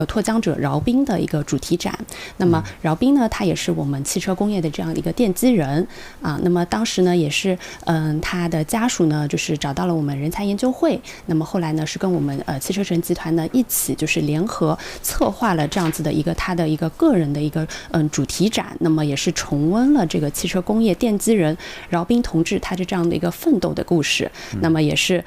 拓疆者饶斌的一个主题展。那么饶斌呢，他也是我们汽车工业的这样的一个奠基人啊。那么当时呢，也是他的家属呢，就是找到了我们人才研究会。那么后来呢，是跟我们汽车城集团呢一起，就是联合策划了这样子的一个他的一个个人的一个主题展。那么也是重温了这个汽车工业奠基人饶斌同志他的这样的一个奋斗的故事。那么也是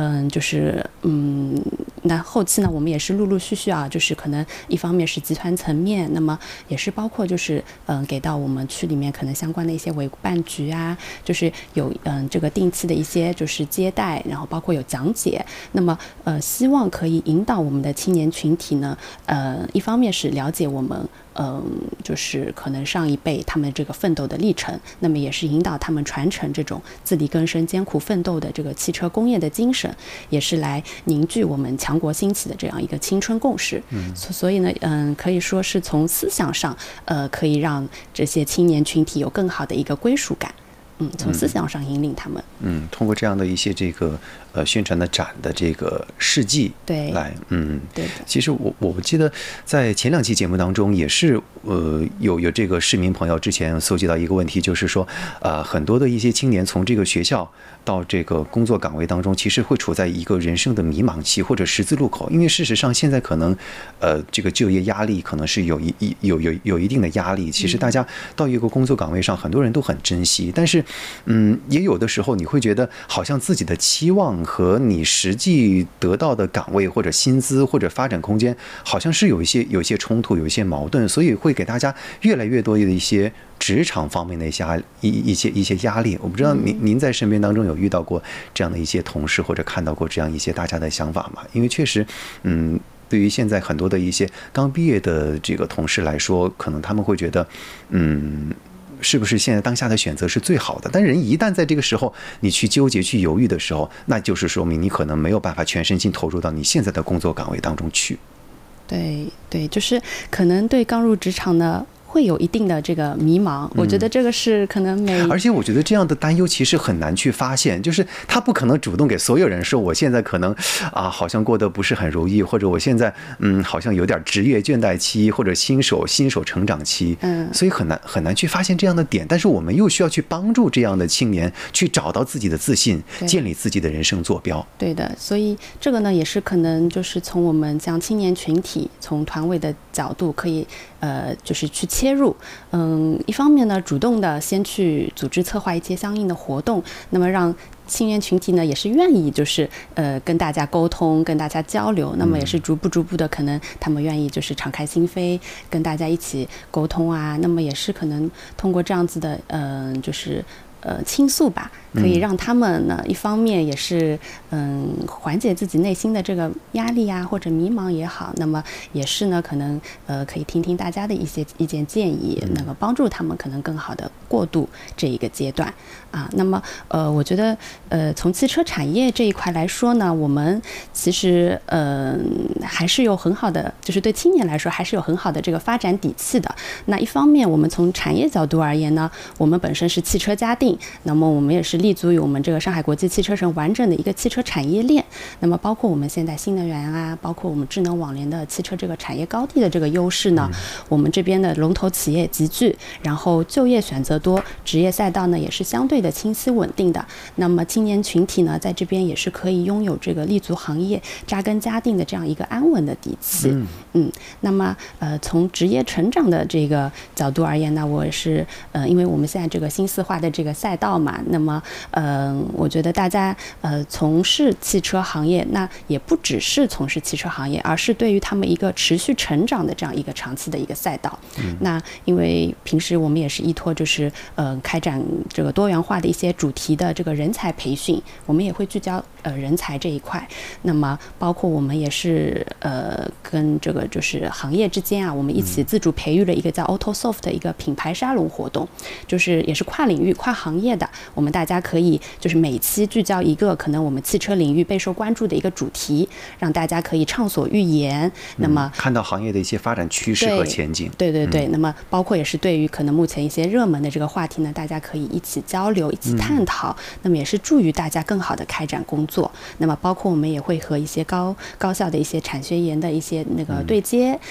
那后期呢，我们也是陆陆续续啊，就是可能一方面是集团层面，那么也是包括就是给到我们区里面可能相关的一些委办局啊，就是有这个定期的一些就是接待，然后包括有讲解。那么希望可以引导我们的青年群体呢，一方面是了解我们就是可能上一辈他们这个奋斗的历程，那么也是引导他们传承这种自力更生、艰苦奋斗的这个汽车工业的精神，也是来凝聚我们强国兴起的这样一个青春共识。所以呢，可以说是从思想上，可以让这些青年群体有更好的一个归属感。从思想上引领他们。 通过这样的一些这个宣传的展的这个事迹来， 对的。 其实我记得在前2期节目当中也是有这个市民朋友之前搜集到一个问题，就是说很多的一些青年从这个学校到这个工作岗位当中，其实会处在一个人生的迷茫期或者十字路口，因为事实上现在可能这个就业压力可能是有一定的压力。其实大家到一个工作岗位上，很多人都很珍惜，但是也有的时候你会觉得好像自己的期望和你实际得到的岗位或者薪资或者发展空间好像是有一些冲突，有一些矛盾，所以会给大家越来越多的一些职场方面的一些压力。我不知道您在身边当中有遇到过这样的一些同事，或者看到过这样一些大家的想法吗？因为确实对于现在很多的一些刚毕业的这个同事来说，可能他们会觉得是不是现在当下的选择是最好的？但人一旦在这个时候你去纠结去犹豫的时候，那就是说明你可能没有办法全身心投入到你现在的工作岗位当中去。 对，就是可能对刚入职场的会有一定的这个迷茫，我觉得这个是可能而且我觉得这样的担忧其实很难去发现，就是他不可能主动给所有人说我现在可能好像过得不是很如意，或者我现在好像有点职业倦怠期，或者新手成长期，所以很难去发现这样的点。但是我们又需要去帮助这样的青年去找到自己的自信，建立自己的人生坐标。 对的，所以这个呢也是可能就是从我们这样青年群体从团委的角度可以就是去切入，一方面呢，主动的先去组织策划一些相应的活动，那么让青年群体呢也是愿意就是跟大家沟通，跟大家交流，那么也是逐步的可能他们愿意就是敞开心扉，跟大家一起沟通啊，那么也是可能通过这样子的就是倾诉吧，可以让他们呢一方面也是缓解自己内心的这个压力啊，或者迷茫也好，那么也是呢可能可以听听大家的一些意见建议，那么帮助他们可能更好的过渡这一个阶段啊。那么我觉得从汽车产业这一块来说呢，我们其实还是有很好的，就是对青年来说还是有很好的这个发展底气的。那一方面我们从产业角度而言呢，我们本身是汽车家电，那么我们也是立足于我们这个上海国际汽车城完整的一个汽车产业链，那么包括我们现在新能源啊，包括我们智能网联的汽车这个产业高地的这个优势呢，我们这边的龙头企业集聚，然后就业选择多，职业赛道呢也是相对的清晰稳定的，那么青年群体呢在这边也是可以拥有这个立足行业扎根家定的这样一个安稳的底气。那么从职业成长的这个角度而言呢，我是因为我们现在这个新四化的这个赛道嘛，那么我觉得大家从事汽车行业，那也不只是从事汽车行业，而是对于他们一个持续成长的这样一个长期的一个赛道。那因为平时我们也是依托就是开展这个多元化的一些主题的这个人才培训，我们也会聚焦人才这一块。那么包括我们也是跟这个就是行业之间啊，我们一起自主培育了一个叫 AutoSoft 的一个品牌沙龙活动，就是也是跨领域跨行业的，我们大家可以就是每期聚焦一个可能我们汽车领域备受关注的一个主题，让大家可以畅所欲言，那么看到行业的一些发展趋势和前景。 对，那么包括也是对于可能目前一些热门的这个话题呢，大家可以一起交流一起探讨，那么也是助于大家更好的开展工作。那么包括我们也会和一些高校的一些产学研的一些那个对接，